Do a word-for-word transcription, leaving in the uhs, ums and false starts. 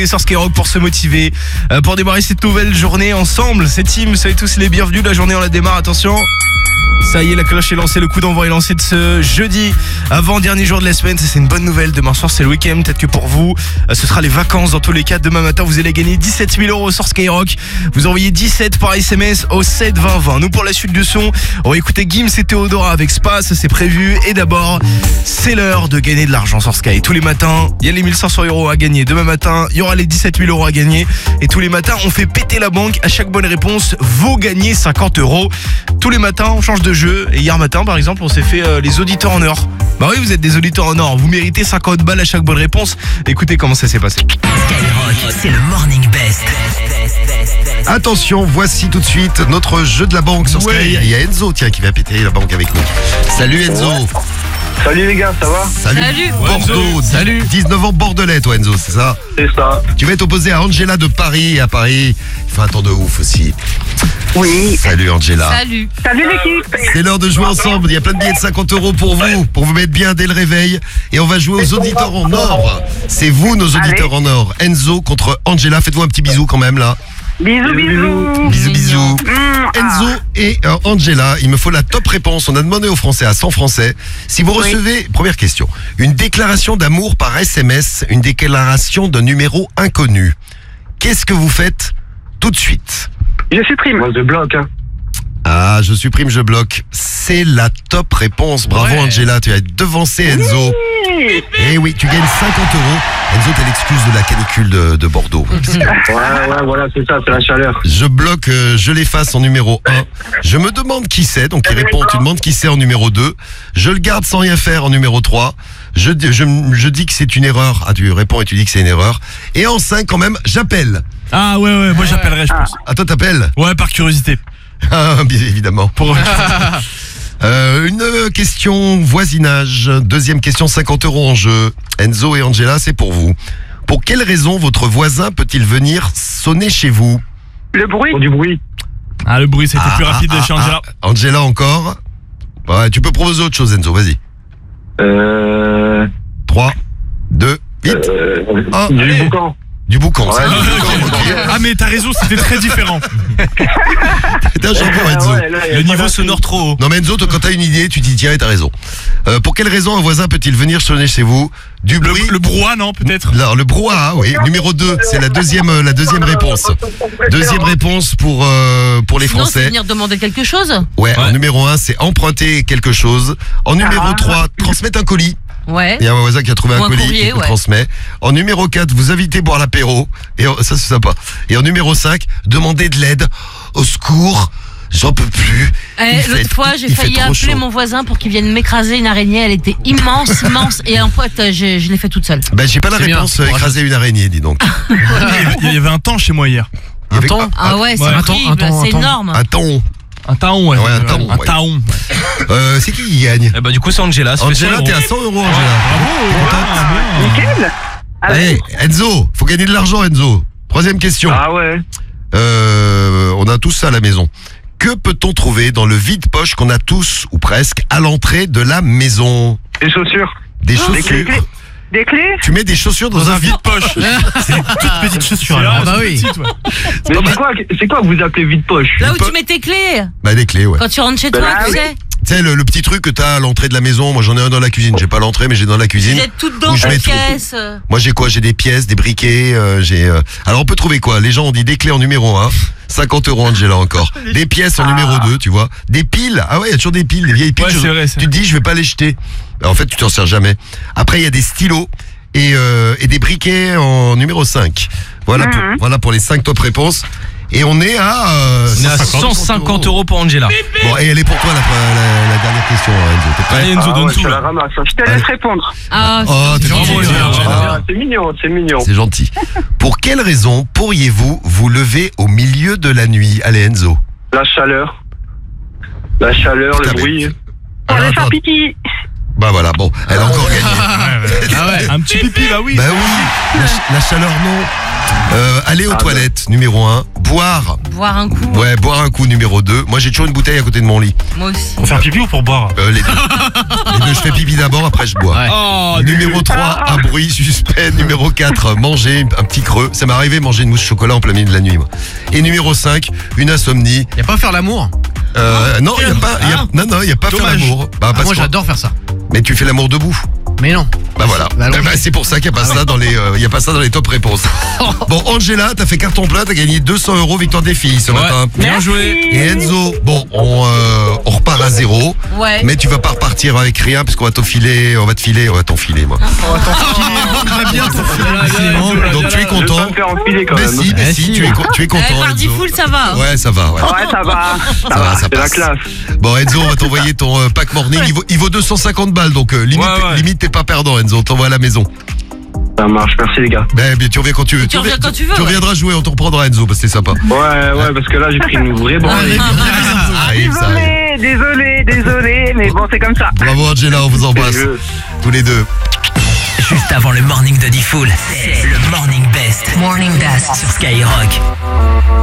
Sur Skyrock pour se motiver, euh, pour démarrer cette nouvelle journée ensemble. C'est Team, soyez tous les bienvenus. La journée on la démarre, attention. Ça y est, la cloche est lancée, le coup d'envoi est lancé de ce jeudi, avant-dernier jour de la semaine. Ça, c'est une bonne nouvelle. Demain soir, c'est le week-end. Peut-être que pour vous, euh, ce sera les vacances dans tous les cas. Demain matin, vous allez gagner dix-sept mille euros sur Skyrock. Vous envoyez dix-sept par S M S au sept vingt vingt. Nous, pour la suite du son, on va écouter Gims et Théodora avec Spa. Ça, c'est prévu. Et d'abord, c'est l'heure de gagner de l'argent sur Sky. Tous les matins, il y a les mille cinq cents euros à gagner. Demain matin, il y aura les dix-sept mille euros à gagner. Et tous les matins, on fait péter la banque. À chaque bonne réponse, vous gagnez cinquante euros. Tous les matins, on change de jeu. Et hier matin, par exemple, on s'est fait euh, les auditeurs en or. Bah oui, vous êtes des auditeurs en or. Vous méritez cinquante balles à chaque bonne réponse. Écoutez comment ça s'est passé. Skyrock, c'est le Morning Best. Attention, voici tout de suite notre jeu de la banque sur Ouais. Sky. Il y a Enzo, tiens, qui va péter la banque avec nous. Salut Enzo. Salut les gars, ça va? Salut. Salut. Bordeaux. Salut. dix-neuf ans bordelais, toi Enzo, c'est ça? C'est ça. Tu vas être opposé à Angela de Paris. À Paris, il fait un temps de ouf aussi. Oui. Salut Angela. Salut. Salut l'équipe. C'est l'heure de jouer ensemble. Il y a plein de billets de cinquante euros pour vous, pour vous mettre bien dès le réveil. Et on va jouer aux auditeurs en or. C'est vous, nos auditeurs en or. Enzo contre Angela. Faites-vous un petit bisou quand même là. Bisous, bisous. Bisous, bisous. Mmh, Enzo et euh, Angela, il me faut la top réponse. On a demandé aux Français à cent Français. Si vous recevez, première question, une déclaration d'amour par S M S, une déclaration d'un numéro inconnu, qu'est-ce que vous faites tout de suite? Je supprime. Moi, je bloque. Hein. Ah, je supprime, je bloque. C'est la top réponse. Bravo Ouais. Angela, tu as devancé Enzo. Oui. Eh oui, tu gagnes cinquante euros. Enzo, t'as l'excuse de la canicule de, de Bordeaux. Ouais, ouais, voilà, c'est ça, c'est la chaleur. Je bloque, euh, je l'efface en numéro un. Je me demande qui c'est, donc il répond, tu demandes qui c'est en numéro deux. Je le garde sans rien faire en numéro trois. Je, je, je dis que c'est une erreur. Ah, tu réponds et tu dis que c'est une erreur. Et en cinq, quand même, j'appelle. Ah ouais, ouais, moi j'appellerai, je pense. Ah, toi, t'appelles? Ouais, par curiosité. Ah, bien évidemment. Pour... Euh, une question voisinage. Deuxième question, cinquante euros en jeu. Enzo et Angela, c'est pour vous. Pour quelle raison votre voisin peut-il venir sonner chez vous? Le bruit. Du bruit. Ah, le bruit, c'était Ah, plus rapide ah, chez ah, Angela. ah. Angela encore. Ouais, tu peux proposer autre chose, Enzo, vas-y. Euh. trois, deux, vite. euh Ah, du allez. boucan. Du boucan, ça. Ouais, Du ouais, boucan, ok. ok. Ah, mais t'as raison, c'était très différent. T'es un champion, Ah Enzo. ouais, là, y a Le pas niveau d'infini. sonore trop haut. Non, mais Enzo, toi, quand t'as une idée, tu t'y tiens et t'as raison. Euh, pour quelle raison un voisin peut-il venir sonner chez vous? Du Le, bruit. le brouhaha, non, peut-être? Alors, le brouhaha, oui. Numéro deux, c'est la deuxième, euh, la deuxième réponse. Deuxième réponse pour, euh, pour les Sinon, c'est Français. venir demander quelque chose. Ouais, en Ouais. numéro un, c'est emprunter quelque chose. En numéro Ah. trois, transmettre un colis. Ouais. Il y a un voisin qui a trouvé Ou un un colis courrier, et vous ouais. transmet. En numéro quatre, vous invitez boire l'apéro. Et en- ça, c'est sympa. Et en numéro cinq, demander de l'aide. Au secours, j'en peux plus. Eh, Il fait- L'autre fois, j'ai il fait failli trop appeler chaud. mon voisin pour qu'il vienne m'écraser une araignée. Elle était immense, immense. Et en fait, euh, je, je l'ai fait toute seule. Ben, j'ai pas la C'est bien. réponse. euh, écraser une araignée, dis donc. Il y avait- il y avait un temps chez moi hier. Il y avait- temps Ah ouais, c'est ouais. Un temps, horrible, un temps, un c'est temps. énorme. Un temps. Un taon, ouais. Ouais, un taon, Un ouais. taon. Euh, c'est qui qui gagne? Eh bah, du coup, c'est Angela. Ça fait Angela, cent t'es euros. à cent euros, Angela. Bravo, Nickel. Allez, Enzo, faut gagner de l'argent, Enzo. Troisième question. Ah ouais. Euh, on a tous ça à la maison. Que peut-on trouver dans le vide-poche qu'on a tous, ou presque, à l'entrée de la maison? Des chaussures. Des Des clés. chaussures. Des clés. Tu mets des chaussures dans, Dans un un vide. vide-poche. C'est une toute petite chaussure. C'est alors. vrai, bah C'est oui. petite, ouais. Mais pas c'est quoi, c'est quoi que vous appelez vide-poche? Là où pas- tu mets tes clés. Bah, des clés, ouais. Quand tu rentres chez Bah toi, tu oui. sais. Tu sais, le, le petit truc que t'as à l'entrée de la maison. Moi, j'en ai un dans la cuisine. J'ai pas l'entrée, mais j'ai dans la Tu cuisine. jettes tout dedans, Où je ta mets tout. pièce. Moi, j'ai quoi? J'ai des pièces, des briquets. euh, j'ai. euh, Alors, on peut trouver quoi? Les gens ont dit des clés en numéro un. cinquante euros, Angela, encore. Des pièces en numéro deux, tu vois. Des piles. Ah ouais, il y a toujours des piles, des vieilles piles. Ouais, Je- c'est vrai, c'est tu te dis, je vais pas les jeter. Bah, en fait, tu t'en sers jamais. Après, il y a des stylos et, euh, et des briquets en numéro cinq. Voilà, pour, voilà pour les cinq top réponses. Et on est à... euh, On est à cent cinquante euros pour Angela. Bon, et elle est pour toi, la, la, la dernière question, hein, Enzo. T'es prêt? Allez, Enzo, Ah donne ouais, tout. je te la là. ramasse. Je te Allez. laisse répondre. Ah, Oh, t'es Bravo, gentil. Angela. Ah, Ah, c'est mignon, c'est mignon. c'est gentil. Pour quelle raison pourriez-vous vous lever au milieu de la nuit? Allez, Enzo. La chaleur. La chaleur, Putain, le mais- bruit. Ah, Allez, attends. faire pipi. Bah voilà, bon, elle a encore gagné. Ah ouais. Un petit pipi, bah oui. Bah oui, la, ch- la chaleur non. Euh, aller aux Ah, toilettes, numéro un. Boire. Boire un coup. Ouais, boire un coup, numéro deux. Moi, j'ai toujours une bouteille à côté de mon lit. Moi aussi. Pour faire pipi ou pour boire? Euh, les deux. Les deux, je fais pipi d'abord, après je bois. Ouais. Oh, Numéro trois, un bruit suspect. Numéro quatre, manger un petit creux. Ça m'est arrivé manger une mousse chocolat en plein milieu de la nuit, moi. Et numéro cinq, une insomnie. Y a pas faire l'amour? Euh, non, il y a pas, y a, non, non, y a pas faire Dommage. l'amour. Bah, Ah, parce moi qu'on- j'adore faire ça. Mais tu fais l'amour debout. Mais non. Bah voilà. Bah, Eh allons-y. ben, c'est pour ça qu'il n'y a pas ça dans les, euh, il y a pas ça dans les top réponses. Bon, Angela, t'as fait carton plein, t'as gagné deux cents euros victoire des filles ce Ouais. matin. Bien joué. Et Enzo, bon, on, euh, on repart à zéro. Ouais. Mais tu vas pas repartir avec rien puisqu'on va t'enfiler, on va te filer, on va t'enfiler, moi. Donc tu es Je vais pas content. me faire enfiler quand Mais même. si, mais Eh si, si. tu es, co- tu es Eh, content, Party Enzo. full, ça va. Ouais, ça va, ouais. Ouais, ça va. Ça, Ça va, va, ça c'est la passe. classe. Bon, Enzo, on va t'envoyer ton euh, pack morning. Il vaut, il vaut deux cent cinquante balles, donc euh, limite, Ouais, ouais. limite t'es pas perdant, Enzo. On t'envoie à la maison. Ça marche, merci les gars. Ben, bien, tu reviens quand tu veux. tu reviens quand tu veux, Tu ouais. reviendras jouer, on te reprendra, Enzo, parce que c'est sympa. Ouais, ouais, parce que là j'ai pris une vraie branlée. Ça arrive, ça arrive. Désolé, désolé, désolé, mais bon, c'est comme ça. Bravo, Angela, on vous embrasse. Je- Tous les deux. Juste avant le morning de Diffoul, c'est le Morning Best. Morning Best sur Skyrock.